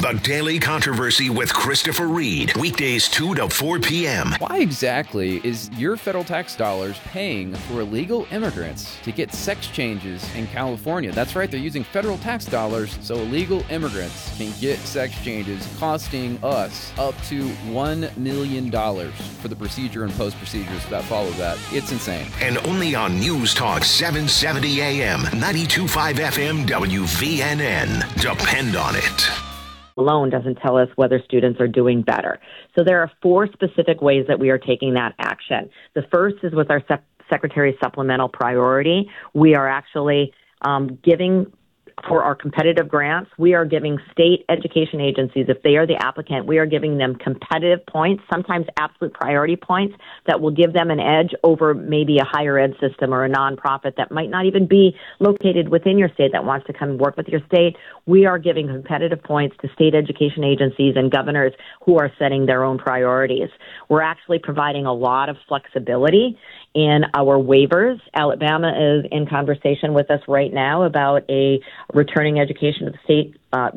The Daily Controversy with Christopher Reed. Weekdays 2 to 4 p.m. Why exactly is your federal tax dollars paying for illegal immigrants to get sex changes in California? That's right, they're using federal tax dollars so illegal immigrants can get sex changes, costing us up to $1 million for the procedure and post-procedures that follow that. It's insane. And only on News Talk 770 AM, 92.5 FM, WVNN. Depend on it. Alone doesn't tell us whether students are doing better. So there are 4 specific ways that we are taking that action. The first is with our Secretary's supplemental priority. We are actually giving, for our competitive grants, we are giving state education agencies, if they are the applicant, we are giving them competitive points, sometimes absolute priority points, that will give them an edge over maybe a higher ed system or a nonprofit that might not even be located within your state that wants to come and work with your state. We are giving competitive points to state education agencies and governors who are setting their own priorities. We're actually providing a lot of flexibility in our waivers. Alabama is in conversation with us right now about a returning education to the state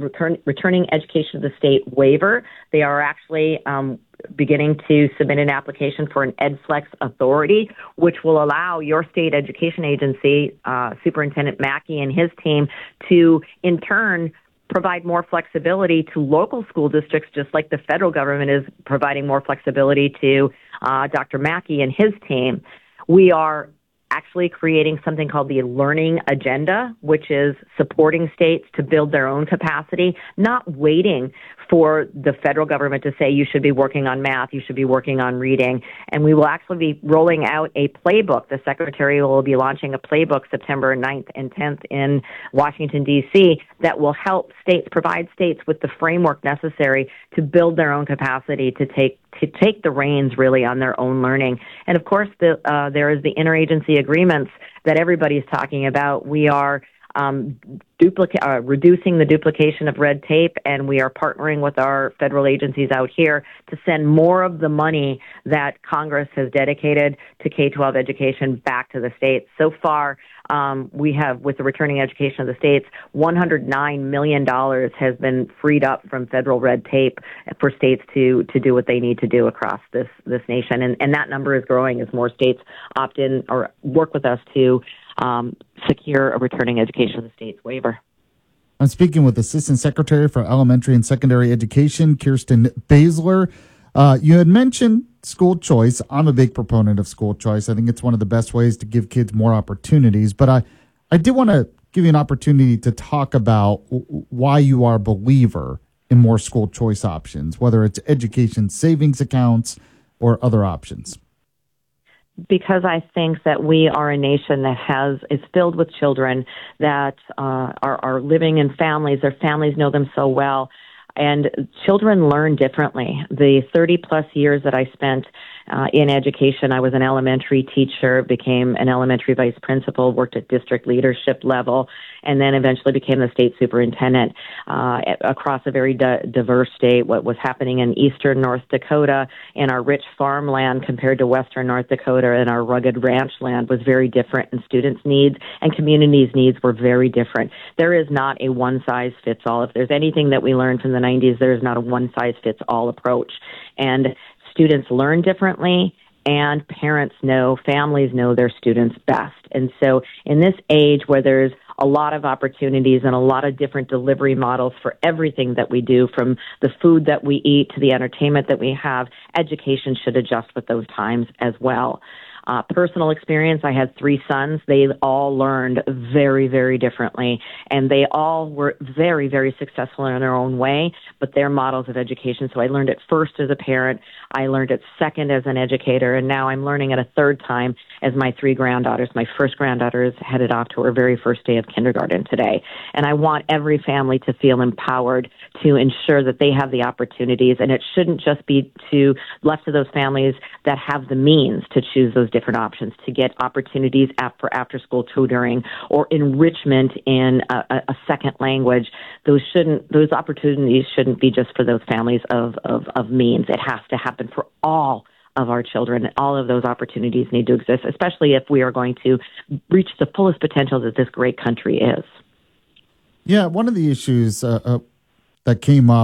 waiver. They are actually beginning to submit an application for an EdFlex authority, which will allow your state education agency, Superintendent Mackey and his team, to in turn provide more flexibility to local school districts, just like the federal government is providing more flexibility to Dr. Mackey and his team. We are actually creating something called the Learning Agenda, which is supporting states to build their own capacity, not waiting for the federal government to say you should be working on math, you should be working on reading. And we will actually be rolling out a playbook. The Secretary will be launching a playbook September 9th and 10th in Washington, D.C. that will help states, provide states with the framework necessary to build their own capacity to take the reins really on their own learning. And of course, there is the interagency agreements that everybody's talking about. We are reducing the duplication of red tape, and we are partnering with our federal agencies out here to send more of the money that Congress has dedicated to K-12 education back to the states. So far, we have, with the returning education of the states, $109 million has been freed up from federal red tape for states to do what they need to do across this nation. And that number is growing as more states opt in or work with us to secure a returning education of the states waiver. I'm speaking with Assistant Secretary for Elementary and Secondary Education, Kirsten Baszler. You had mentioned school choice. I'm a big proponent of school choice. I think it's one of the best ways to give kids more opportunities. But I did want to give you an opportunity to talk about why you are a believer in more school choice options, whether it's education savings accounts or other options. Because I think that we are a nation that is filled with children that are living in families. Their families know them so well. And children learn differently. The 30-plus years that I spent in education, I was an elementary teacher, became an elementary vice principal, worked at district leadership level, and then eventually became the state superintendent across a very diverse state. What was happening in eastern North Dakota in our rich farmland compared to western North Dakota and our rugged ranch land was very different, and students' needs and communities' needs were very different. There is not a one-size-fits-all. If there's anything that we learned from the 90s, there is not a one-size-fits-all approach. And students learn differently, and families know their students best. And so in this age where there's a lot of opportunities and a lot of different delivery models for everything that we do, from the food that we eat to the entertainment that we have, education should adjust with those times as well. Personal experience, I had 3 sons. They all learned very, very differently, and they all were very, very successful in their own way, but their models of education. So I learned it first as a parent, I learned it second as an educator, and now I'm learning it a third time as my 3 granddaughters. My first granddaughter is headed off to her very first day of kindergarten today. And I want every family to feel empowered to ensure that they have the opportunities, and it shouldn't just be left to those families that have the means to choose those different options, to get opportunities for after-school tutoring or enrichment in a second language. Those opportunities shouldn't be just for those families of means. It has to happen for all of our children. All of those opportunities need to exist, especially if we are going to reach the fullest potential that this great country is. Yeah, one of the issues that came up